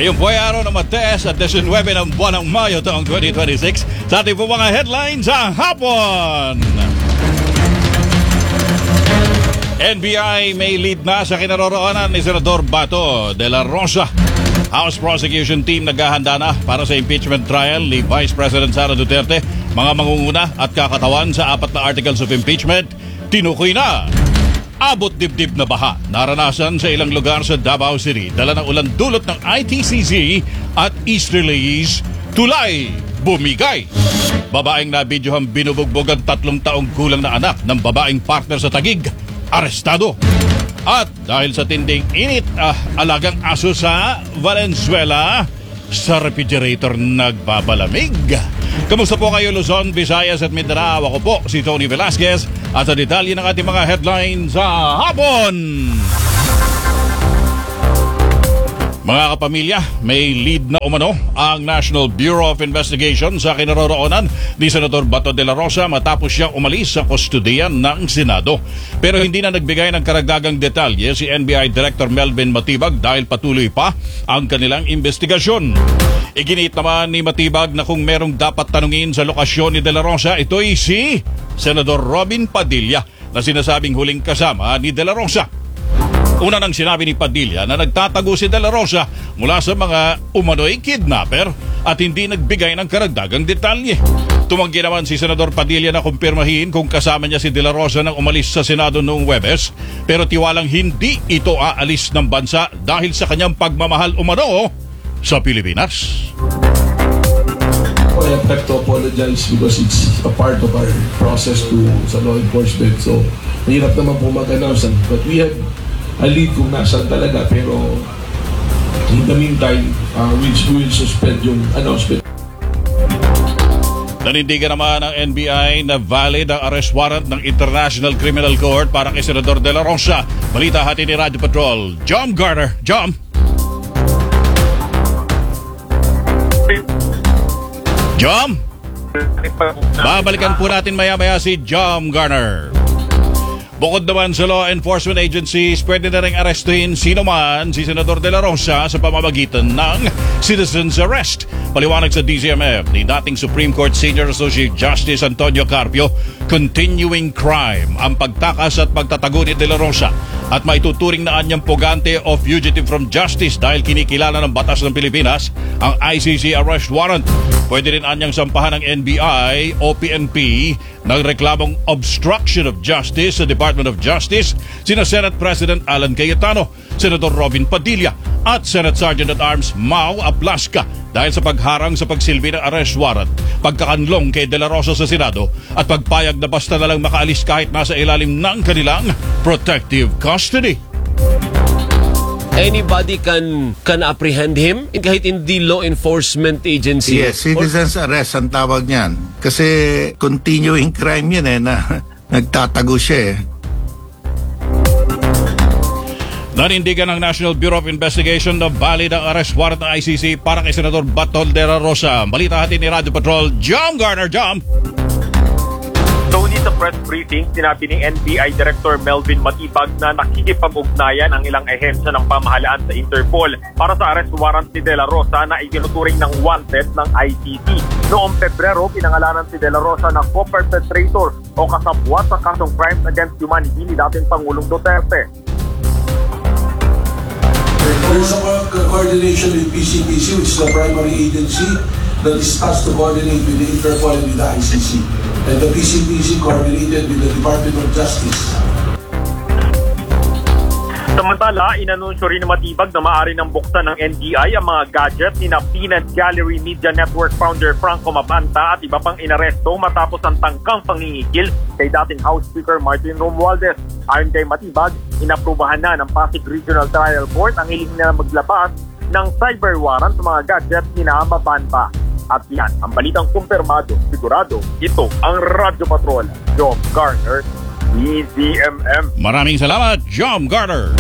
Ngayon po ay araw ng Martes at 19 ng buwan ng Mayo taong 2026. Sa ating po mga headlines sa hapon. NBI may lead na sa kinaroroonan ni Senador Bato de la Rosa. House Prosecution Team naghahanda na para sa impeachment trial ni Vice President Sara Duterte. Mga mangunguna at kakatawan sa 4 na articles of impeachment, tinukoy na. Abot dibdib na baha, naranasan sa ilang lugar sa Davao City. Dala ng ulan dulot ng ITCZ at Easterlies, tulay, bumigay. Babaeng na videohang binubugbog ang 3 taong gulang na anak ng babaeng partner sa Taguig, arestado. At dahil sa tinding init, alagang aso sa Valenzuela, sa refrigerator nagbabalamig. Kamusta po kayo Luzon, Visayas at Mindanao? Ako po si Tony Velasquez at sa detalye ng ating mga headlines sa hapon. Mga kapamilya, may lead na umano ang National Bureau of Investigation sa kinaroroonan ni Senador Bato de la Rosa matapos siyang umalis sa kustodiyan ng Senado. Pero hindi na nagbigay ng karagdagang detalye si NBI Director Melvin Matibag dahil patuloy pa ang kanilang investigasyon. Iginiit naman ni Matibag na kung merong dapat tanungin sa lokasyon ni de la Rosa, ito'y si Senador Robin Padilla na sinasabing huling kasama ni de la Rosa. Una nang sinabi ni Padilla na nagtatago si de la Rosa mula sa mga umano'y kidnapper at hindi nagbigay ng karagdagang detalye. Tumanggi naman si Senador Padilla na kumpirmahin kung kasama niya si de la Rosa nang umalis sa Senado noong Huwebes, pero tiwalang hindi ito aalis ng bansa dahil sa kanyang pagmamahal umano sa Pilipinas. I have to apologize because it's a part of our process sa law enforcement. So, mahirap naman po mag-announce. But we have a lead kung nasaan talaga. Pero, in the meantime, we will suspend yung announcement. Nanindigan naman ng NBI na valid ang arrest warrant ng International Criminal Court para kay Senador de la Rosa. Balita hati ni Radio Patrol, Jom Garner. Jom! Jom! Babalikan po natin maya-maya si Jom Garner. Bukod naman sa law enforcement agencies, pwede na rin arestuhin sino man si Senador de la Rosa sa pamamagitan ng citizen's arrest. Paliwanag sa DCMF ni dating Supreme Court Senior Associate Justice Antonio Carpio, continuing crime ang pagtakas at pagtatago ni de la Rosa at maituturing na anyang pugante o fugitive from justice dahil kinikilala ng batas ng Pilipinas ang ICC arrest warrant. Pwede rin anyang sampahan ng NBI o PNP ng reklamong obstruction of justice sa Department of Justice sina Senate President Alan Cayetano, Senator Robin Padilla at Senate Sergeant at Arms Mau Aplaska dahil sa pagharang sa pagsilbi ng arrest warrant, pagkakanlong kay de la Rosa sa Senado at pagpayag na basta na lang makaalis kahit nasa ilalim ng kanilang protective custody. Anybody can apprehend him kahit hindi law enforcement agency? Yes, citizen's arrest ang tawag niyan. Kasi continuing crime yan na nagtatago siya Nanindigan ng National Bureau of Investigation na valid ang arrest warrant ng ICC para kay Senador Bato de la Rosa. Balita hati ni Radio Patrol, Jom Garner. Jom! Tony, sa press briefing, sinabi ni NBI Director Melvin Matibag na nakikipag-ugnayan ang ilang ehensya ng pamahalaan sa Interpol para sa arrest warrant ni De La Rosa na itinuturing ng wanted ng ICC. Noong Pebrero, pinangalanan si De La Rosa na co-perpetrator o kasabwat sa kasong crimes against humanity ni dating Pangulong Duterte. There's a coordination with PCPC, which is the primary agency that is tasked to coordinate with the Interpol and with the ICC. And the PCPC coordinated with the Department of Justice. Samantala, inanunsyo rin ni Matibag na maaari ng buksan ng NBI ang mga gadget ni Peanut Gallery Media Network founder Franco Mabanta at iba pang inaresto matapos ang tangkang pangingikil kay dating House Speaker Martin Romualdez. Ayon kay Matibag, inaprubahan na ng Pasig Regional Trial Court ang hiling na maglabas ng cyber warrant sa mga gadget ni Mabanta. At yan, ang balitang kumpirmado, sigurado, ito ang Radyo Patrol. Jom Garner, DZMM. Maraming salamat, Jom Garner.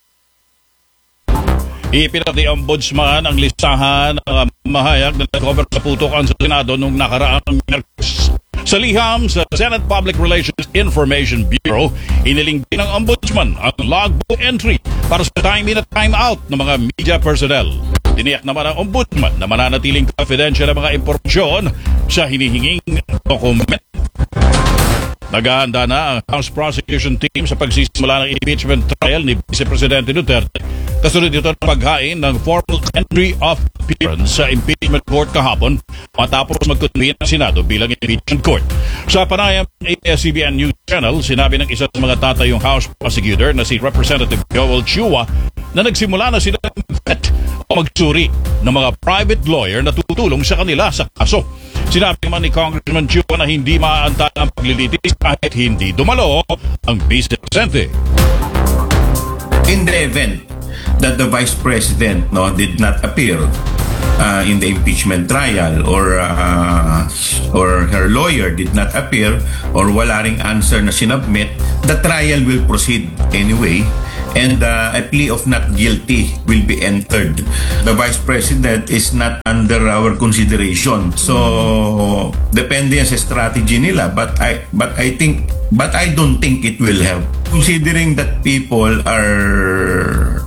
Ipinat ni Ombudsman ang listahan ng mahayag na nag-cover sa putukan sa Senado noong nakaraang Miyerkules. Sa liham sa Senate Public Relations Information Bureau, iniling din ng Ombudsman ang logbook entry para sa time in at time out ng mga media personnel. Tiniyak naman ang ombudsman na mananatiling confidential ang mga impormasyon sa hinihinging dokumento. Naghahanda na ang House Prosecution Team sa pagsisimula ng impeachment trial ni Vice Presidente Duterte. Kasunod ito ng paghain ng formal entry of appearance sa impeachment court kahapon matapos mag-convene ang Senado bilang impeachment court. Sa panayam ng ABS-CBN News Channel, sinabi ng isa sa mga tatayong House Prosecutor na si Representative Joel Chua na nagsimula na sila mag-vet o magsuri ng mga private lawyer na tutulong sa kanila sa kaso. Sinabi naman ni Congressman Chua na hindi maaantala ang paglilitis kahit hindi dumalo ang Vice Presidente. In the event that the Vice President did not appear in the impeachment trial or her lawyer did not appear or wala ring answer na sinubmit, the trial will proceed anyway. And a plea of not guilty will be entered. The Vice President is not under our consideration. So, depende sa strategy nila. But I don't think it will help. Considering that people are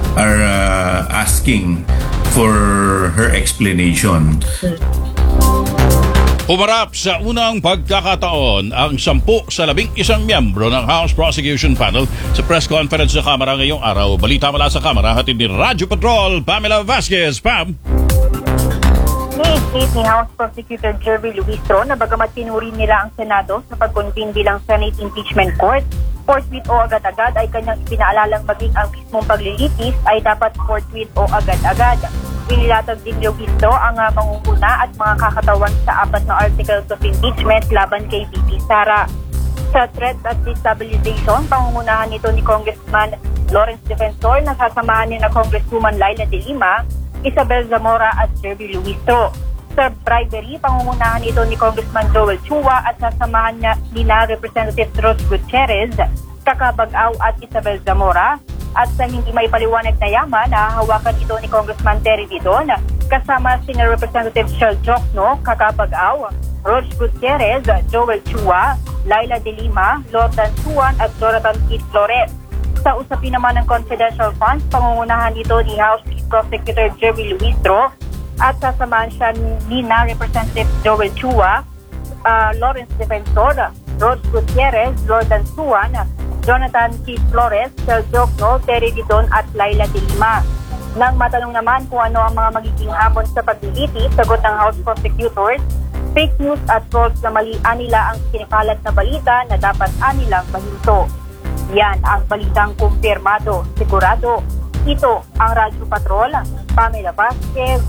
asking for her explanation. Umarap sa unang pagkakataon ang 10 sa 11 miyembro ng House Prosecution Panel sa press conference sa Kamara ngayong araw. Balita mula sa Kamara, hatid ni Radyo Patrol, Pamela Vasquez. Pam! Ni-state ni House Prosecutor Jervy Luistro na bagamat tinuri nila ang Senado sa pag-convene bilang Senate Impeachment Court, forthwith o agad-agad ay kanyang ipinaalalang maging ang mismong paglilitis ay dapat forthwith o agad-agad. Inilatag din Luistro ang mangunguna at mga kakatawan sa 4 na articles of impeachment laban kay VP Sara. Sa threat at destabilization, pangungunahan nito ni Congressman Lawrence Defensor na sasamahan ni na Congresswoman Laila De Lima, Isabel Zamora at Jervy Luistro. Sa bribery, pangungunahan ito ni Congressman Joel Chua at sasamahan ni na Representative Rose Gutierrez, Kakabag-aw at Isabel Zamora. At sa hindi may paliwanag na yaman, nahahawakan ito ni Congressman Terry Didon kasama si Representative Shell Jokno, Kakabag-aw, Rose Gutierrez, Joel Chua, Laila De Lima, Lordan Suan at Jonathan Keith Flores. Sa usapin naman ng confidential funds, pangungunahan ito ni House Prosecutor Jervy Luistro at sasamahan siya ni na Representative Joel Chua, Lawrence Defensor, Rose Gutierrez, Lordan Suan, Jonathan Keith Flores, Shell Jokno, Terry Didon at Laila De Lima. Nang matanong naman kung ano ang mga magiging hamon sa paglilitis, sagot ng House Prosecutors, fake news at trolls na mali nila ang sinikalat na balita na dapat anilang mahinto. Yan ang balitang kumpirmado, sigurado. Ito ang Radyo Patrol, Pamela Vasquez,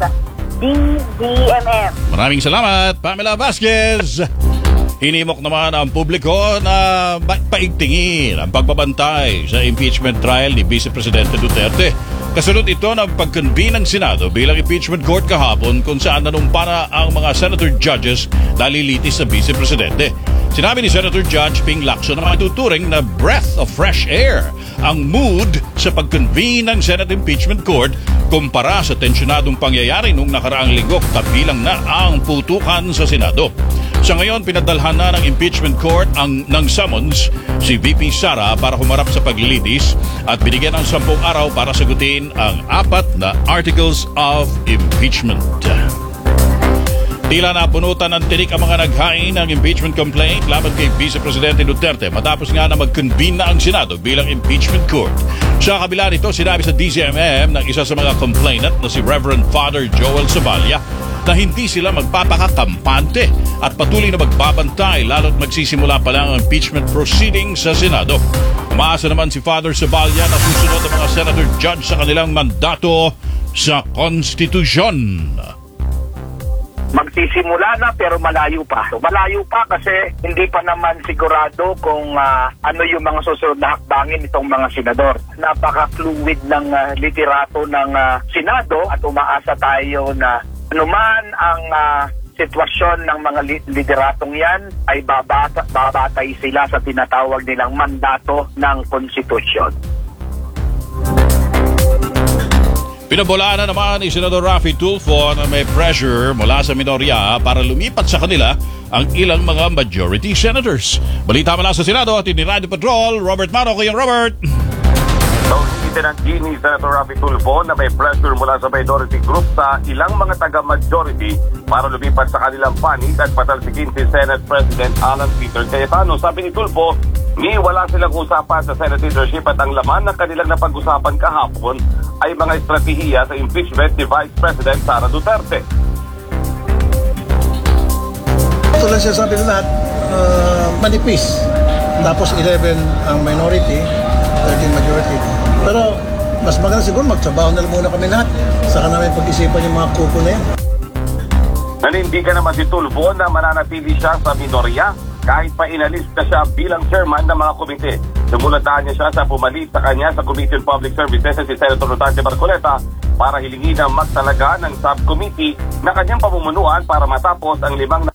DZMM. Maraming salamat, Pamela Vasquez. Hinimok naman ang publiko na paigtingin ang pagbabantay sa impeachment trial ni Vice Presidente Duterte. Kasunod ito ng pag-convene ng Senado bilang impeachment court kahapon kung saan nanumpana ang mga senator judges na lilitis sa Vice Presidente. Sinabi ni Senator Judge Ping Lacson na maituturing na breath of fresh air ang mood sa pag-convene ng Senate Impeachment Court kumpara sa tensyonadong pangyayari noong nakaraang linggo kabilang na ang putukan sa Senado. Sa ngayon, pinadalhan na ng impeachment court ng summons si VP Sara para humarap sa paglilitis at binigyan ng 10 araw para sagutin ang 4 na articles of impeachment. Tila napunutan ng tinik ang mga naghain ng impeachment complaint laban kay Vice Presidente Duterte matapos nga na mag-convene na ang Senado bilang impeachment court. Sa kabila nito, sinabi sa DZMM ng isa sa mga complainant na si Reverend Father Joel Saballa na hindi sila magpapakakampante at patuloy na magbabantay lalo't magsisimula pa lang ang impeachment proceeding sa Senado. Umaasa naman si Father Saballa na susunod ang mga senator judge sa kanilang mandato sa konstitusyon. Magsisimula na pero malayo pa. So, malayo pa kasi hindi pa naman sigurado kung ano yung mga susunod na hakbangin itong mga senador. Napaka-fluid ng liderato ng Senado at umaasa tayo na anuman ang sitwasyon ng mga lideratong yan ay babatay sila sa tinatawag nilang mandato ng konstitusyon. Pinabolaan na naman ni Senador Raffy Tulfo na may pressure mula sa minorya para lumipat sa kanila ang ilang mga majority senators. Balita mula sa Senado at ni Radio Patrol, Robert Maro. Kayong Robert. So, hindi Itinanggi ni Senator Rafi Tulfo na may pressure mula sa minority group sa ilang mga taga-majority para lumipat sa kanilang panig at patalsikin si Senate President Alan Peter Cayetano. Sabi ni Tulfo, wala silang usapan sa Senate leadership at ang laman ng kanilang napag-usapan kahapon ay mga estratehiya sa impeachment ni Vice President Sara Duterte. Ito lang siya sabi na lahat, manipis. Tapos 11 ang minority, 13 majority. Pero mas maganda siguro magtrabaho na lang muna kami lahat. Saka namin pag-isipan yung mga kuko na yan. Nanindigan naman si Tulfo na mananatili siya sa minorya kahit pa inalis na siya bilang chairman ng mga komite. Sumulatahan niya siya sa pumalit sa kanya sa Committee on Public Services si Senator Rodante Marcoleta para hilingin na magtalaga ng subcommittee na kanyang pamumunuan para matapos ang 5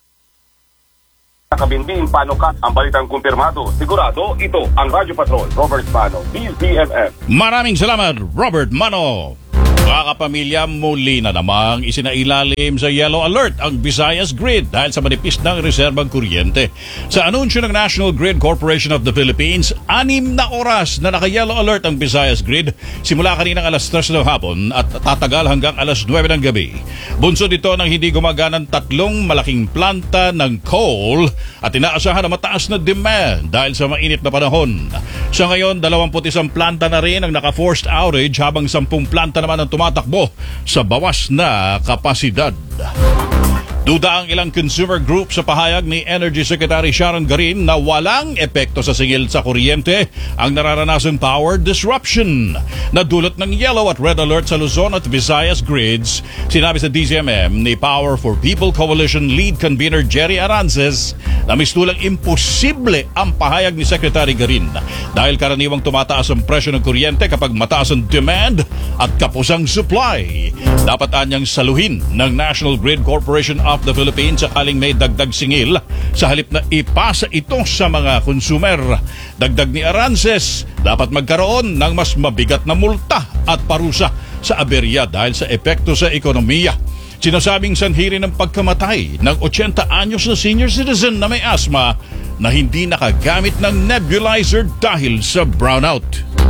nakabinding panukat. Ang balitang kumpirmado. Sigurado, ito ang Radyo Patrol. Robert Mano, DZMF. Maraming salamat, Robert Mano. Mga kapamilya, muli na namang isinailalim sa yellow alert ang Visayas Grid dahil sa manipis ng reserbang kuryente. Sa anunsyo ng National Grid Corporation of the Philippines, 6 na oras na naka-yellow alert ang Visayas Grid simula kaninang alas 3 ng hapon at tatagal hanggang alas 9 ng gabi. Bunsod ito ng hindi gumaganang 3 malaking planta ng coal at inaasahan na mataas na demand dahil sa mainit na panahon. Sa ngayon, 21 planta na rin ang naka-forced outage habang 10 planta naman ang tumatakbo sa bawas na kapasidad. Duda ang ilang consumer group sa pahayag ni Energy Secretary Sharon Garin na walang epekto sa singil sa kuryente ang nararanasang power disruption. Nadulot ng yellow at red alert sa Luzon at Visayas grids, sinabi sa DZMM ni Power for People Coalition Lead Convener Jerry Arances na mistulang imposible ang pahayag ni Secretary Garin dahil karaniwang tumataas ang presyo ng kuryente kapag mataas ang demand at kapos ang supply. Dapat anyang saluhin ng National Grid Corporation of the Philippines sakaling may dagdag singil sa halip na ipasa ito sa mga consumer. Dagdag ni Arances, dapat magkaroon ng mas mabigat na multa at parusa sa aberya dahil sa epekto sa ekonomiya. Sinasabing sanhi rin ng pagkamatay ng 80 anyos na senior citizen na may asthma na hindi nakagamit ng nebulizer dahil sa brownout.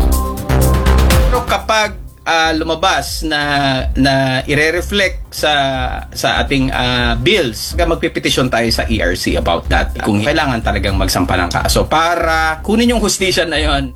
Pero kapag lumabas na ire-reflect sa ating bills, magpipetisyon tayo sa ERC about that. Kung kailangan talagang magsampa ng kaso para kunin yung hustisya na yon.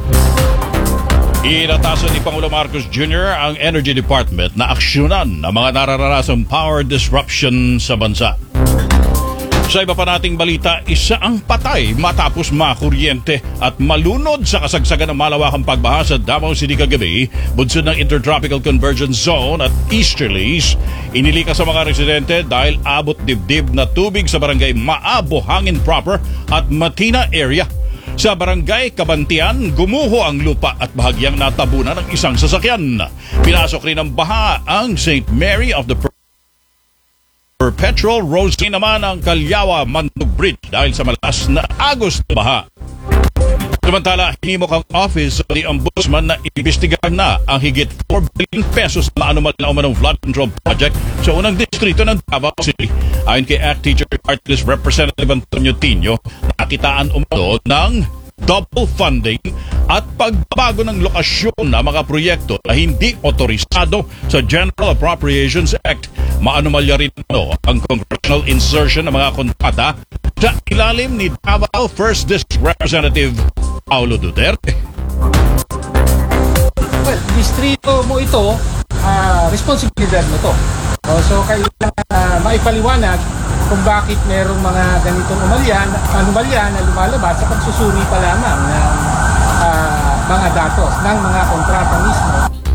Inatasan ni Pangulo Marcos Jr. ang Energy Department na aksyonan ang mga nararanasang power disruption sa bansa. Sa iba pa nating balita, isa ang patay matapos makuryente at malunod sa kasagsagan ng malawakang pagbaha sa Davao City kagabi, bunsod ng Intertropical Convergence Zone at Easterlies. Inilikas sa mga residente dahil abot dibdib na tubig sa barangay Maabo, Hangin Proper at Matina area. Sa barangay Kabantian, gumuho ang lupa at bahagyang natabunan ng isang sasakyan. Pinasok rin ng baha ang St. Mary of the Perpetual Rose naman ang Calyawa Mandog Bridge dahil sa malakas na agos na baha. Samantala, hinimok ang Office of the Ombudsman na iimbestigahan na ang higit 4 billion pesos na anumal na umanong flood control project sa unang distrito ng Davao City. Ayon kay ACT Teacher Artist Representative Antonio Tino, nakitaan umano ng double funding at pagbabago ng lokasyon ng mga proyekto na hindi otorisado sa General Appropriations Act. Maanumalya rin ang congressional insertion ng mga kontrata sa ilalim ni Davao 1st District Representative Paulo Duterte. Well, distrito mo ito, responsibilidad mo to. So kailangan maipaliwanag kung bakit merong mga ganitong anomalya na lumalabas sa pagsusuri pa lamang ng mga datos ng mga kontrata mismo.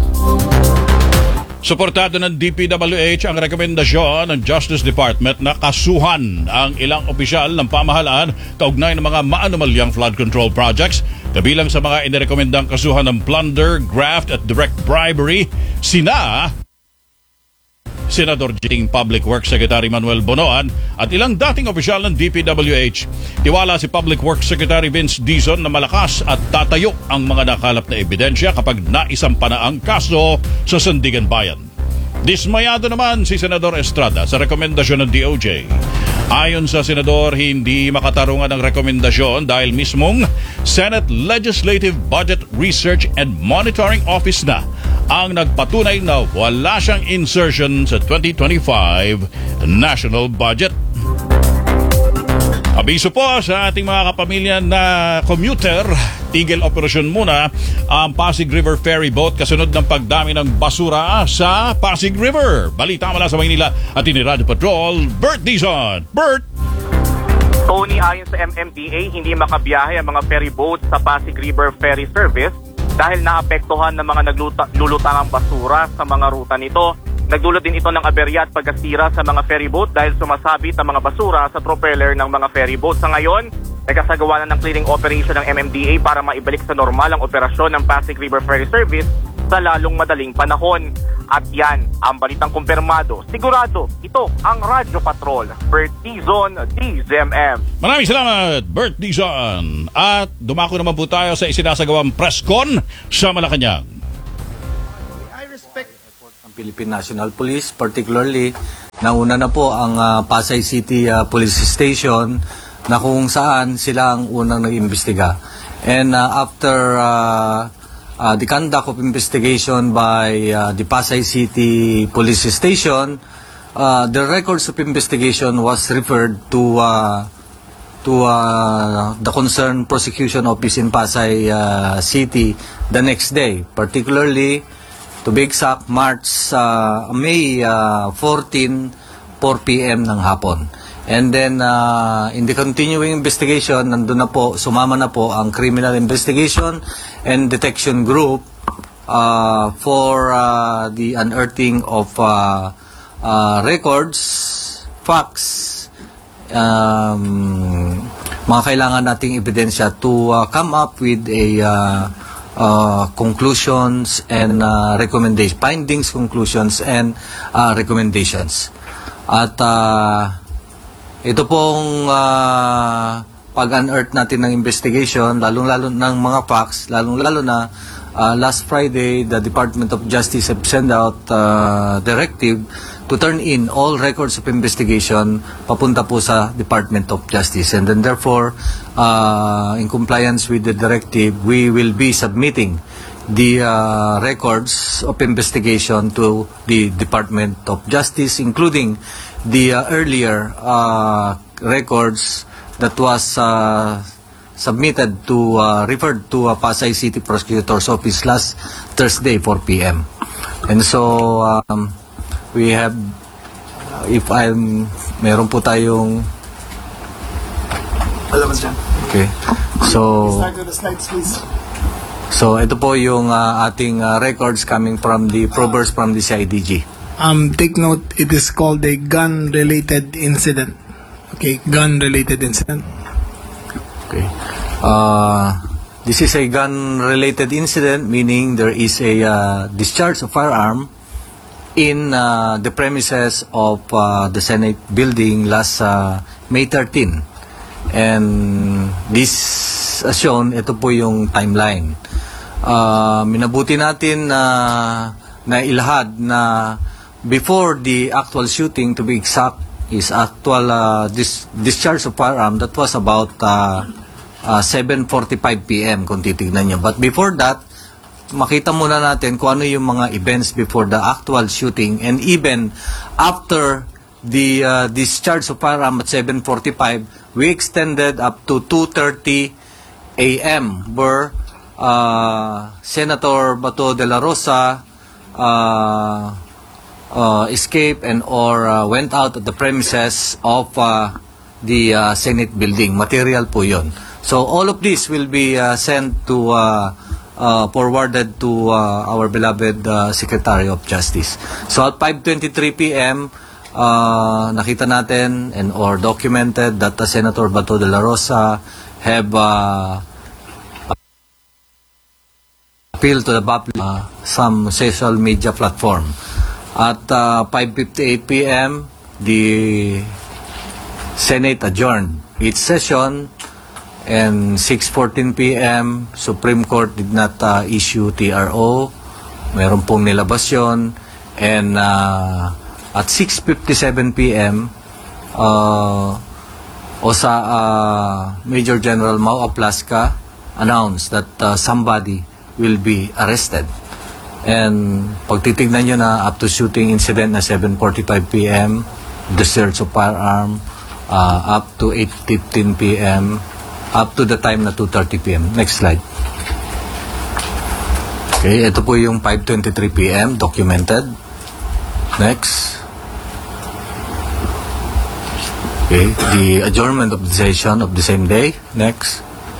Suportado ng DPWH ang rekomendasyon ng Justice Department na kasuhan ang ilang opisyal ng pamahalaan kaugnay ng mga maanomalyang flood control projects. Kabilang sa mga inirekomendang kasuhan ng plunder, graft at direct bribery, sina Senador Jing Public Works Secretary Manuel Bonoan at ilang dating opisyal ng DPWH. Tiwala si Public Works Secretary Vince Dizon na malakas at tatayo ang mga nakalap na ebidensya kapag naisampa na ang kaso sa Sandigan Bayan. Dismayado naman si Senador Estrada sa rekomendasyon ng DOJ. Ayon sa senador, hindi makatarungan ang rekomendasyon dahil mismong Senate Legislative Budget Research and Monitoring Office na ang nagpatunay na wala siyang insertion sa 2025 national budget. Abiso po sa ating mga kapamilya na commuter, tigil operasyon muna ang Pasig River Ferry Boat kasunod ng pagdami ng basura sa Pasig River. Balita mula sa Maynila at ini Radio Patrol, Bert Dizon. Bert! Tony, ayon sa MMDA, hindi makabiyahe ang mga ferry boats sa Pasig River Ferry Service dahil naapektuhan ng mga naglulutangang basura sa mga ruta nito. Nagdulot din ito ng aberya at pagkasira sa mga ferry boat dahil sumasabit ang mga basura sa propeller ng mga ferry boat. Sa ngayon, nagkasagawa na ng clearing operation ng MMDA para maibalik sa normal ang operasyon ng Pasig River Ferry Service sa lalong madaling panahon. At yan, ang balitang kumpirmado. Sigurado, ito ang Radyo Patrol. Bert Dizon, DZMM. Maraming salamat, Bert Dizon. At dumako naman po tayo sa isinasagawang press con sa Malacanang. Philippine National Police, particularly nauna na po ang Pasay City Police Station na kung saan sila ang unang nag-imbestiga. And after the conduct of investigation by the Pasay City Police Station, the records of investigation was referred to the concerned prosecution office in Pasay City the next day, particularly to be exact, May 14, 4 p.m. ng hapon. And then, in the continuing investigation, nandun na po, sumama na po ang Criminal Investigation and Detection Group for the unearthing of records, facts, mga kailangan nating ebidensya to come up with a conclusions and recommendations, findings, conclusions, and recommendations. At ito pong pag-unearth natin ng investigation, lalong-lalo ng mga facts, lalong-lalo na last Friday, the Department of Justice have sent out directive to turn in all records of investigation papunta po sa Department of Justice. And then therefore, in compliance with the directive, we will be submitting the records of investigation to the Department of Justice, including the earlier records that was submitted to, referred to Pasay City Prosecutor's Office last Thursday, 4 p.m. And so, we have, meron po tayong, okay. So, Start with the slides, please. So, ito po yung ating records coming from the probers from the CIDG. Take note, it is called a gun-related incident. Okay, gun-related incident. Okay. This is a gun-related incident, meaning there is a discharge of firearm in the premises of the Senate building last May 13. And this, as shown, ito po yung timeline. Minabuti natin na ilahad na before the actual shooting, to be exact, is actual discharge of firearm, that was about 7:45 p.m. kung titignan nyo. But before that, makita muna natin kung ano yung mga events before the actual shooting, and even after the discharge of firearm at 7:45, we extended up to 2:30 a.m. where Senator Bato de la Rosa escaped and or went out of the premises of the Senate building. Material po yun. So all of this will be sent to forwarded to our beloved Secretary of Justice. So at 5:23 p.m. Nakita natin and or documented that Senator Bato de la Rosa have appealed to the public some social media platform. At 5:58 p.m. the Senate adjourned its session, and 6:14 p.m. Supreme Court did not issue TRO. Meron pong nilabas yun. And at 6:57 p.m. Major General Mau Aplaska announced that somebody will be arrested. And pag titignan nyo na up to shooting incident na 7:45 p.m., the search of firearm, up to 8:15 p.m., up to the time na 2:30 p.m. Next slide. Okay, ito po yung 5:23 p.m. documented. Next. Okay, the adjournment of the session of the same day. Next.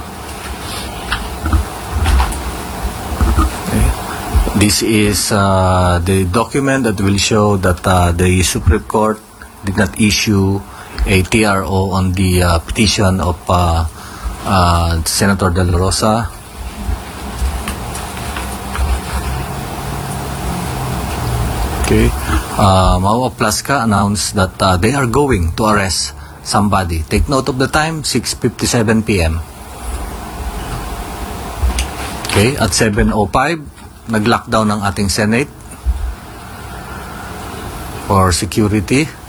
Okay. This is the document that will show that the Supreme Court did not issue a TRO on the petition of Senator De La Rosa. Okay. Mau Aplaska announced that they are going to arrest somebody. Take note of the time, 6:57 p.m. Okay, at 7:05, nag-lockdown ang ating Senate for security.